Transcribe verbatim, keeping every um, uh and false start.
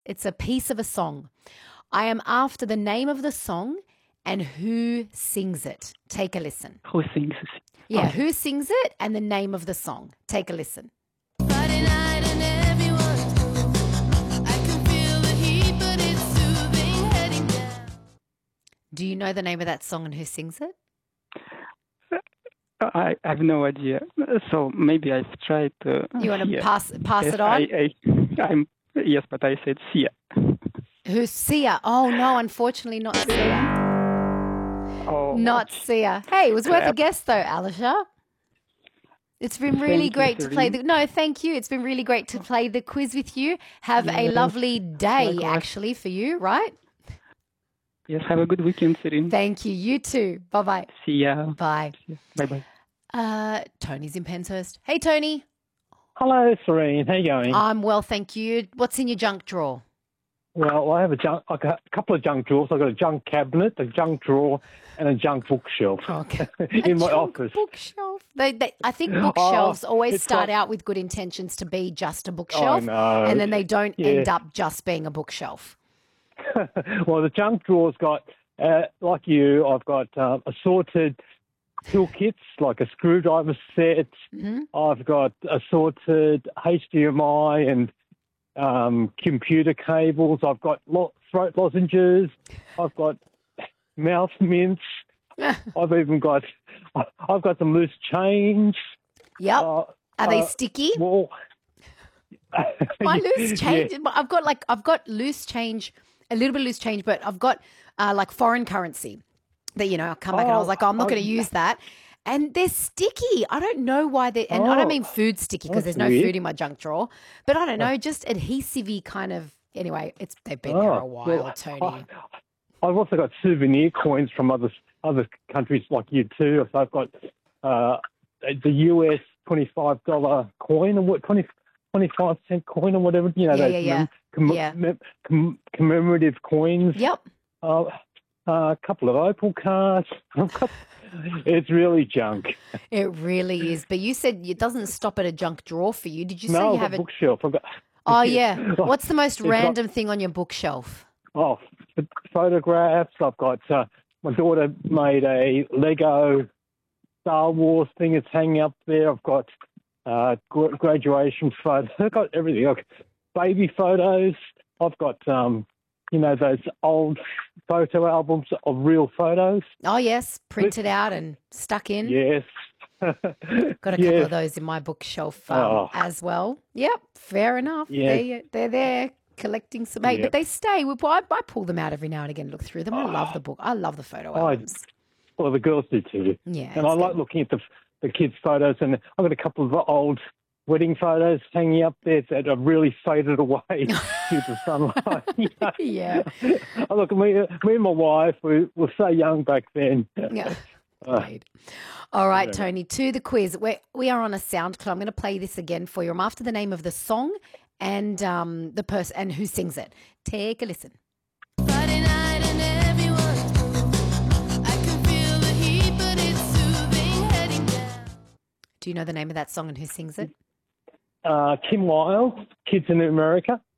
It's a piece of a song. I am after the name of the song and who sings it. Take a listen. Who sings? Yeah, Okay. who sings it and the name of the song. Take a listen. Friday night and everyone's cool. I can feel the heat, but it's soothing heading down. Do you know the name of that song and who sings it? I have no idea. So maybe I've tried. Uh, You want to here. pass pass Yes, it on? I, I, I'm, yes, but I said Sia. Who's Sia? Oh, no, unfortunately not Sia. Oh, Not Sia. Hey, it was worth a Crap. guess though, Alisha. It's been really Thank you, great to play the Serene. No, thank you. It's been really great to play the quiz with you. Have a Yes, lovely day likewise. actually for you, right? Yes, have a good weekend, Serene. Thank you. You too. Bye-bye. See ya. Bye. Bye bye. Uh Tony's in Penshurst. Hey Tony. Hello, Serene. How you going? I'm well, thank you. What's in your junk drawer? well, I have a junk. I got a couple of junk drawers. I've got a junk cabinet, a junk drawer, and a junk bookshelf Okay. in A my junk office. Bookshelf. They, they, I think bookshelves always it's start got- out with good intentions to be just a bookshelf, know. and then they don't Yeah. end up just being a bookshelf. Well, the junk drawer's got, uh, like you, I've got uh, assorted toolkits, like a screwdriver set. Mhm. I've got assorted H D M I and um, computer cables. I've got lo- throat lozenges. I've got mouth mints. I've even got, I've got some loose change. Yep. Uh, Are they uh, sticky? well, My loose yeah. change. I've got like I've got loose change, a little bit of loose change, but I've got uh, like foreign currency that you know I come back and I was Oh, like, oh, I'm not oh, going to use that, and they're sticky. I don't know why they. And I don't Oh, mean food sticky because there's that's no weird. food in my junk drawer, but I don't know, just adhesive kind of. Anyway, it's they've been there a Oh, while, well, Tony. I, I've also got souvenir coins from other other countries like you too. So I've got uh, the U S twenty-five dollar coin or what twenty. twenty-five cent coin or whatever, you know, Yeah, those yeah, yeah. comm- Yeah. comm- comm- commemorative coins. Yep. Uh, a couple of Opal cards. It's really junk. It really is. But you said it doesn't stop at a junk drawer for you. Did you say No, you I've have got a? bookshelf. I've got, Oh yeah. What's the most It's got- random thing on your bookshelf? Oh, ph- photographs. I've got, uh, my daughter made a Lego Star Wars thing. It's hanging up there. I've got uh, gra- graduation photos. I've got everything. I've got baby photos. I've got, um, you know, those old photo albums of real photos. Oh yes, printed out and stuck in. Yes. Got a couple Yes. of those in my bookshelf um, Oh. as well. Yep, fair enough. Yeah. They, they're there collecting some eight, but Yep. they stay. We, I, I pull them out every now and again, look through them. I love the book. I love the photo I- albums. Well, the girls do too. Yeah, And I it's like good. looking at the the kids' photos, and I've got a couple of old wedding photos hanging up there that are really faded away due to sunlight. You know? Yeah. Oh, look, me, me and my wife, we were so young back then. Yeah. Uh, Great. All right, Tony, to the quiz. We're, we are on a sound club. I'm going to play this again for you. I'm after the name of the song and um, the person and who sings it. Take a listen. Friday night and everyone's cool. I can feel the heat, but it's soothing heading down. Do you know the name of that song and who sings it? uh, Kim Wilde, Kids in America.